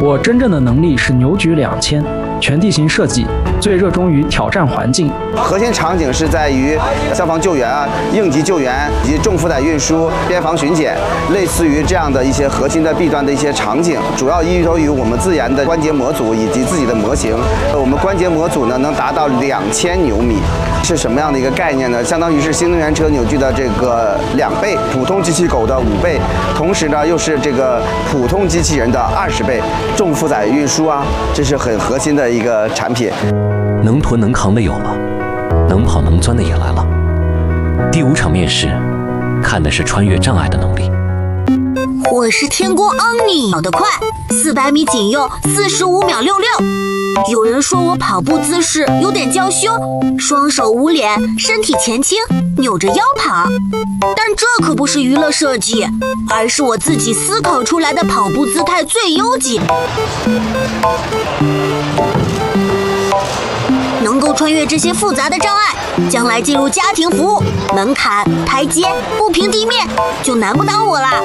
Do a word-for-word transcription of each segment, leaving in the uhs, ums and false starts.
我真正的能力是牛举两千，全地形设计，最热衷于挑战环境。 核心场景是在于消防救援啊、应急救援以及重负载运输、边防巡检，类似于这样的一些核心的弊端的一些场景，主要依托于我们自研的关节模组以及自己的模型。我们关节模组呢能达到两千牛米，是什么样的一个概念呢？相当于是新能源车扭矩的这个两倍，普通机器狗的五倍，同时呢又是这个普通机器人的二十倍。重负载运输啊，这是很核心的一个产品。 能吞能扛的有了，能跑能钻的也来了。第五场面试，看的是穿越障碍的能力。 我是天宫昂尼，跑得快，四百米仅用四十五秒六六。有人说我跑步姿势有点娇羞，双手捂脸，身体前倾，扭着腰跑。但这可不是娱乐设计，而是我自己思考出来的跑步姿态最优解。能够穿越这些复杂的障碍，将来进入家庭服务，门槛、台阶、不平地面就难不倒我啦。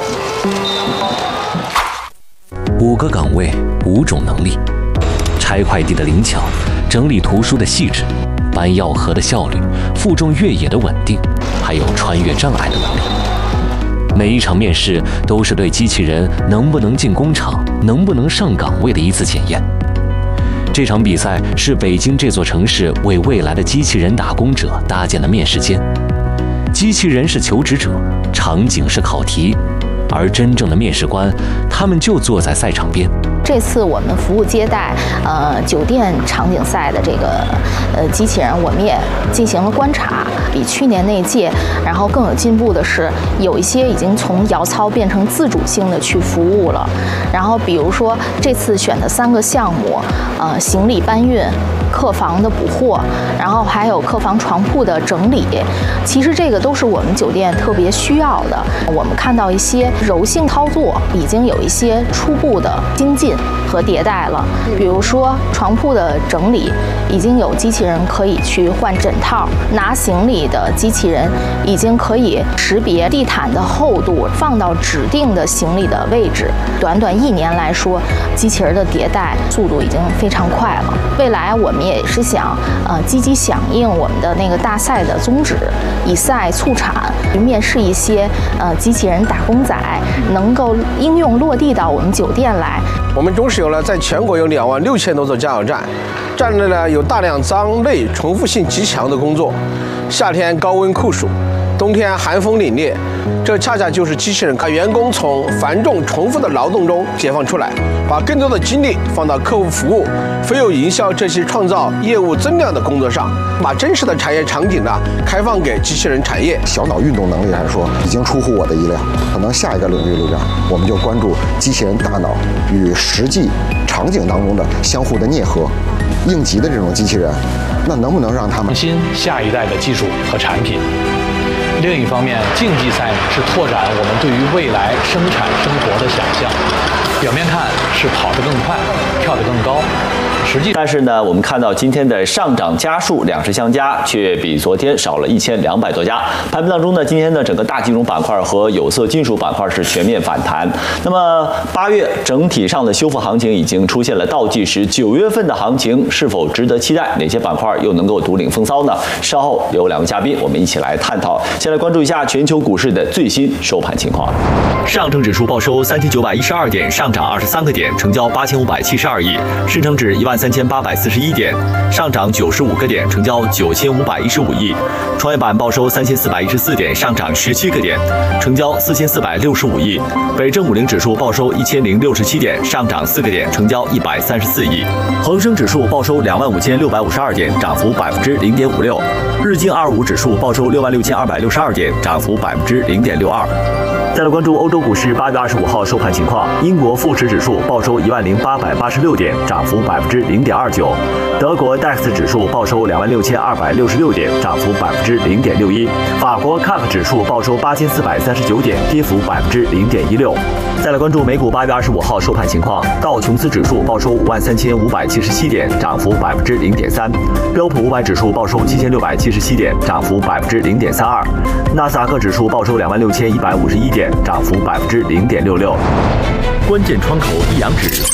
五个岗位，五种能力：拆快递的灵巧，整理图书的细致，搬药盒的效率，负重越野的稳定，还有穿越障碍的能力。每一场面试都是对机器人能不能进工厂、能不能上岗位的一次检验。这场比赛是北京这座城市为未来的机器人打工者搭建的面试间。机器人是求职者，场景是考题，而真正的面试官，他们就坐在赛场边。 这次我们服务接待，呃，酒店场景赛的这个呃机器人，我们也进行了观察，比去年那届，然后更有进步的是，有一些已经从摇操变成自主性的去服务了。然后比如说这次选的三个项目，呃，行李搬运、客房的补货，然后还有客房床铺的整理，其实这个都是我们酒店特别需要的。我们看到一些柔性操作已经有一些初步的精进和迭代了，比如说床铺的整理已经有机器人可以去换枕套，拿行李的机器人已经可以识别地毯的厚度，放到指定的行李的位置。短短一年来说，机器人的迭代速度已经非常快了。未来我们也是想呃积极响应我们的那个大赛的宗旨，以赛促产，面试一些呃机器人打工仔，能够应用落地到我们酒店来。 我们中石油呢，在全国有两万六千多座加油站，站内呢有大量脏累、重复性极强的工作。夏天高温酷暑，冬天寒风凛冽，这恰恰就是机器人把员工从繁重重复的劳动中解放出来，把更多的精力放到客户服务、非有营销这些创造业务增量的工作上，把真实的产业场景呢开放给机器人产业。 小脑运动能力来说，已经出乎我的意料。可能下一个领域里边，我们就关注机器人大脑与实际场景当中的相互的啮合。应急的这种机器人，那能不能让他们新下一代的技术和产品？另一方面，竞技赛呢是拓展我们对于未来生产生活的想象。表面看是跑得更快，跳得更高，实际但是呢，我们看到今天的上涨家数两市相加，却比昨天少了一千两百多家。盘面当中呢，今天的整个大金融板块和有色金属板块是全面反弹。那么八月整体上的修复行情已经出现了倒计时，九月份的行情是否值得期待？哪些板块又能够独领风骚呢？稍后有两位嘉宾，我们一起来探讨。先来关注一下全球股市的最新收盘情况。上证指数报收三千九百一十二点，上涨二十三个点，成交八千五百七十二亿；深成指一万三千八百四十一点，上涨九十五个点，成交九千五百一十五亿；创业板报收三千四百一十四点，上涨十七个点，成交四千四百六十五亿；北证五零指数报收一千零六十七点，上涨四个点，成交一百三十四亿；恒生指数报收两万五千六百五十二点，涨幅百分之零点五六；日经二五指数报收六万六千二百六十二点，涨幅百分之零点六二。再来关注欧洲股市八月二十五号收盘情况，英国富时指数报收一万零八百八十六点，涨幅百分之零点二九；德国 D A X 指数报收两万六千二百六十六点，涨幅百分之零点六一；法国 C A C 指数报收八千四百三十九点，跌幅百分之零点一六。再来关注美股八月二十五号收盘情况，道琼斯指数报收五万三千五百七十七点，涨幅百分之零点三；标普五百指数报收七千六百七十七点，涨幅百分之零点三二；纳斯达克指数报收两万六千一百五十一点，涨幅百分之零点六六。关键窗口一阳指。